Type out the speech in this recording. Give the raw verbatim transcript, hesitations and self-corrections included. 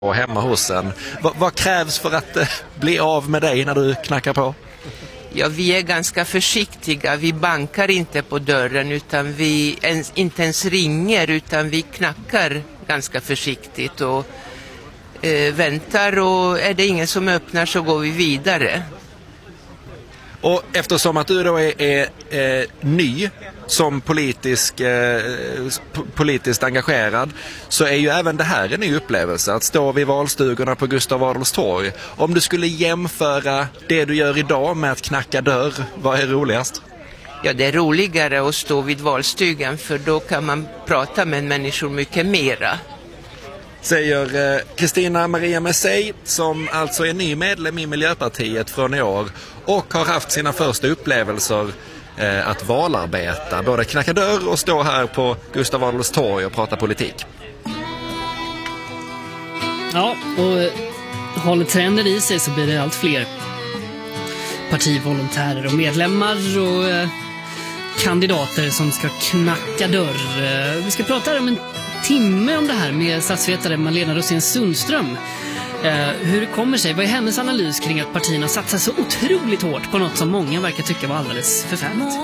och hemma hos en. Va, vad krävs för att eh, bli av med dig när du knackar på? Ja, vi är ganska försiktiga. Vi bankar inte på dörren utan vi ens, inte ens ringer utan vi knackar ganska försiktigt och eh, väntar, och är det ingen som öppnar så går vi vidare. Och eftersom att du då är, är, är ny som politisk, eh, politiskt engagerad, så är ju även det här en ny upplevelse att stå vid valstugorna på Gustav Adolfs torg. Om du skulle jämföra det du gör idag med att knacka dörr, vad är roligast? Ja, det är roligare att stå vid valstugan för då kan man prata med människor mycket mera. Säger Kristina Maria Messey, som alltså är ny medlem i Miljöpartiet från i år och har haft sina första upplevelser eh, att valarbeta, både knacka dörr och stå här på Gustav Adolfs torg och prata politik. Ja, och håller trenden i sig så blir det allt fler partivolontärer och medlemmar och eh, kandidater som ska knacka dörr. Eh, vi ska prata om en timme om det här med statsvetare Malena Rosén Sundström. Eh, hur det kommer sig, vad är hennes analys kring att partierna satsar så otroligt hårt på något som många verkar tycka var alldeles förfärligt?